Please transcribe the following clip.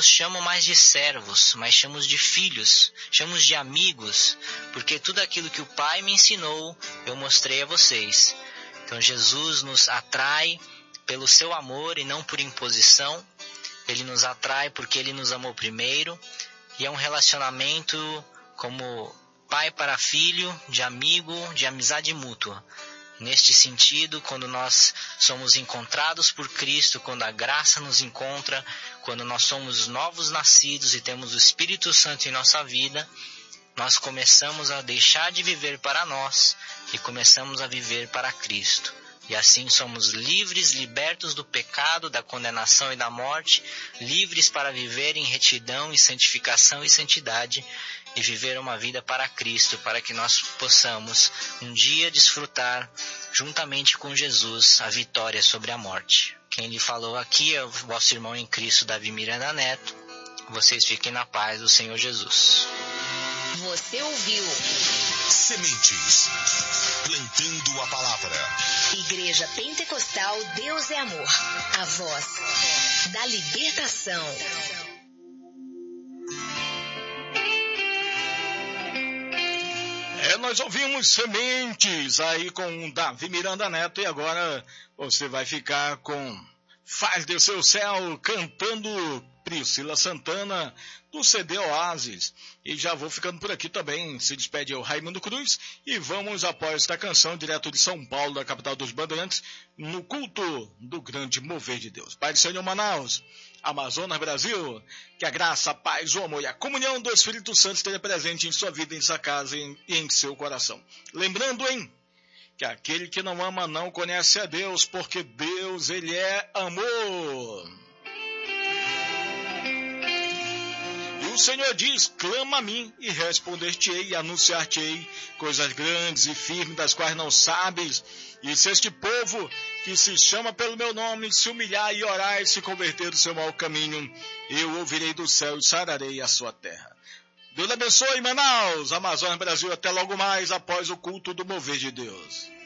vos chamo mais de servos, mas chamo de filhos, chamo de amigos, porque tudo aquilo que o Pai me ensinou, eu mostrei a vocês. Então Jesus nos atrai pelo seu amor e não por imposição. Ele nos atrai porque Ele nos amou primeiro, e é um relacionamento como pai para filho, de amigo, de amizade mútua. Neste sentido, quando nós somos encontrados por Cristo, quando a graça nos encontra, quando nós somos novos nascidos e temos o Espírito Santo em nossa vida, nós começamos a deixar de viver para nós e começamos a viver para Cristo. E assim somos livres, libertos do pecado, da condenação e da morte, livres para viver em retidão e santificação e santidade, e viver uma vida para Cristo, para que nós possamos um dia desfrutar, juntamente com Jesus, a vitória sobre a morte. Quem lhe falou aqui é o vosso irmão em Cristo, Davi Miranda Neto. Vocês fiquem na paz do Senhor Jesus. Você ouviu Sementes, plantando a palavra. Igreja Pentecostal Deus é Amor, a voz da libertação. Nós ouvimos Sementes aí com Davi Miranda Neto, e agora você vai ficar com Faz Descer o Céu, cantando Priscila Santana, do CD Oasis. E já vou ficando por aqui também. Se despede o Raimundo Cruz e vamos, após esta canção, direto de São Paulo, da capital dos Bandeirantes, no culto do grande mover de Deus. Pai do Senhor Manaus, Amazonas, Brasil, que a graça, a paz, o amor e a comunhão do Espírito Santo esteja presente em sua vida, em sua casa e em seu coração. Lembrando, que aquele que não ama não conhece a Deus, porque Deus, Ele é amor. O Senhor diz, clama a mim e responder-te-ei e anunciar-te-ei coisas grandes e firmes das quais não sabes. E se este povo que se chama pelo meu nome se humilhar e orar e se converter do seu mau caminho, eu ouvirei do céu e sararei a sua terra. Deus abençoe, Manaus, Amazonas, Brasil, até logo mais após o culto do mover de Deus.